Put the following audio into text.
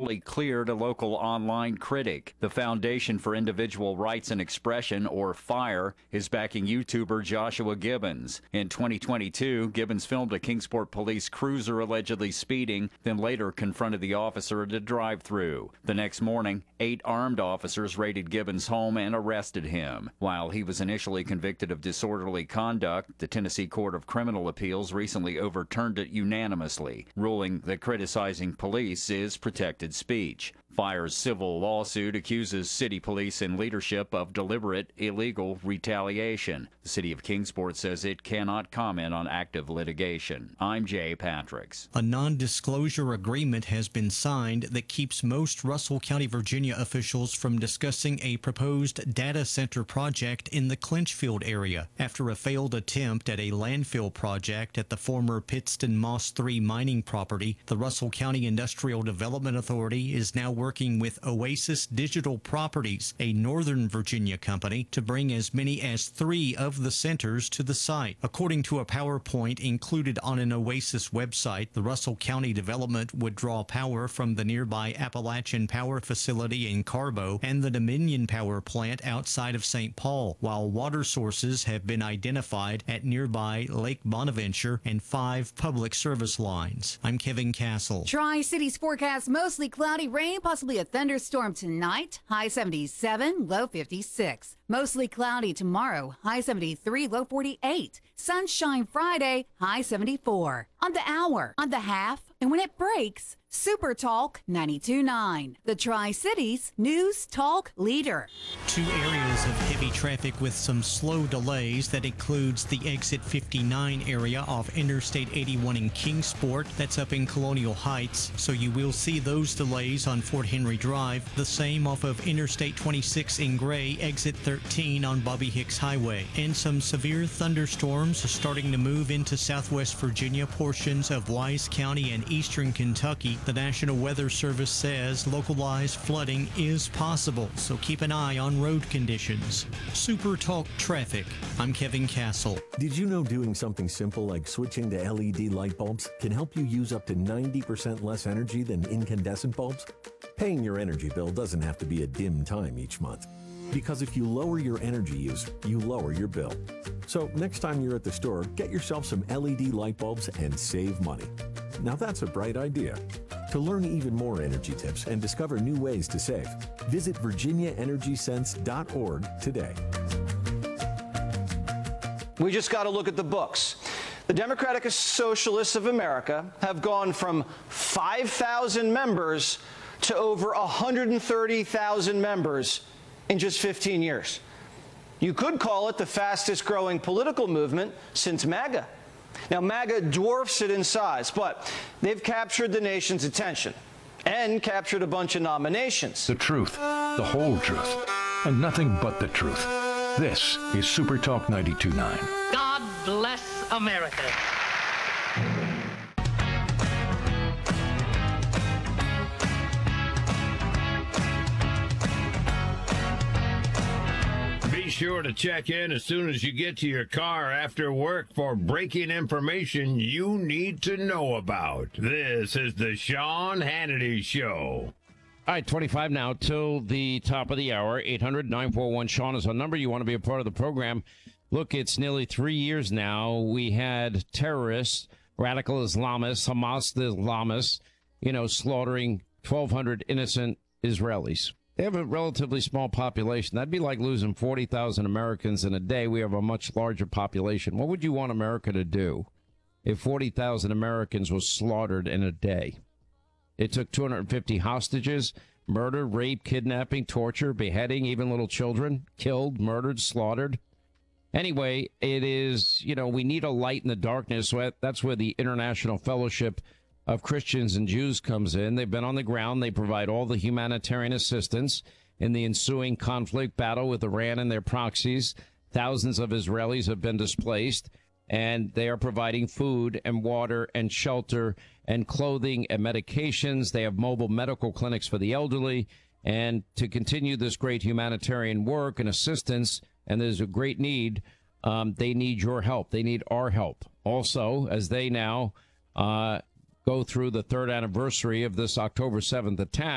reportedly cleared a local online critic. The Foundation for Individual Rights and Expression, or FIRE, is backing YouTuber Joshua Gibbons. In 2022, Gibbons filmed a Kingsport police cruiser allegedly speeding, then later confronted the officer at a drive-thru. The next morning, 8 armed officers raided Gibbons' home and arrested him. While he was initially convicted of disorderly conduct, the Tennessee Court of Criminal Appeals recently overturned it unanimously, ruling that criticizing police is protected speech. FIRE's civil lawsuit accuses city police and leadership of deliberate, illegal retaliation. The city of Kingsport says it cannot comment on active litigation. I'm Jay Patricks. A non-disclosure agreement has been signed that keeps most Russell County, Virginia officials from discussing a proposed data center project in the Clinchfield area after a failed attempt at a landfill project at the former Pittston Moss 3 mining property. The Russell County Industrial Development Authority is now working with Oasis Digital Properties, a Northern Virginia company, to bring as many as 3 of the centers to the site. According to a PowerPoint included on an Oasis website, the Russell County development would draw power from the nearby Appalachian Power Facility in Carbo and the Dominion Power Plant outside of St. Paul, while water sources have been identified at nearby Lake Bonaventure and 5 public service lines. I'm Kevin Castle. Tri-Cities forecast mostly cloudy rain, possibly a thunderstorm tonight. High 77, low 56. Mostly cloudy tomorrow. High 73, low 48. Sunshine Friday, high 74. On the hour, on the half, and when it breaks, Super Talk 92.9. The Tri-Cities News Talk leader. 2 areas of heavy traffic with some slow delays. That includes the exit 59 area off Interstate 81 in Kingsport. That's up in Colonial Heights. So you will see those delays on Fort Henry Drive. The same off of Interstate 26 in Gray, exit 13 on Bobby Hicks Highway. And some severe thunderstorms are starting to move into southwest Virginia, portions of Wise County and eastern Kentucky. The National Weather Service says localized flooding is possible, so keep an eye on road conditions. Super Talk Traffic. I'm Kevin Castle. Did you know doing something simple like switching to LED light bulbs can help you use up to 90% less energy than incandescent bulbs? Paying your energy bill doesn't have to be a dim time each month, because if you lower your energy use, you lower your bill. So next time you're at the store, get yourself some LED light bulbs and save money. Now that's a bright idea. To learn even more energy tips and discover new ways to save, visit virginiaenergysense.org today. We just got to look at the books. The Democratic Socialists of America have gone from 5,000 members to over 130,000 members in just 15 years. You could call it the fastest growing political movement since MAGA. Now, MAGA dwarfs it in size, but they've captured the nation's attention and captured a bunch of nominations. The truth, the whole truth, and nothing but the truth. This is Super Talk 92.9. God bless America. Be sure to check in as soon as you get to your car after work for breaking information you need to know about. This is the Sean Hannity Show. All right, 25 now till the top of the hour. 800-941-SEAN is our number. You want to be a part of the program. Look, it's nearly 3 years now. We had terrorists, radical Islamists, Hamas the Islamists, slaughtering 1,200 innocent Israelis. They have a relatively small population. That'd be like losing 40,000 Americans in a day. We have a much larger population. What would you want America to do if 40,000 Americans were slaughtered in a day? It took 250 hostages, murder, rape, kidnapping, torture, beheading, even little children killed, murdered, slaughtered. Anyway, it is, we need a light in the darkness. So that's where the International Fellowship of Christians and Jews comes in. They've been on the ground. They provide all the humanitarian assistance in the ensuing conflict battle with Iran and their proxies. Thousands of Israelis have been displaced, and they are providing food and water and shelter and clothing and medications. They have mobile medical clinics for the elderly. And to continue this great humanitarian work and assistance, and there's a great need, they need your help. They need our help. Also, as they now go through the 3rd anniversary of this October 7th attack,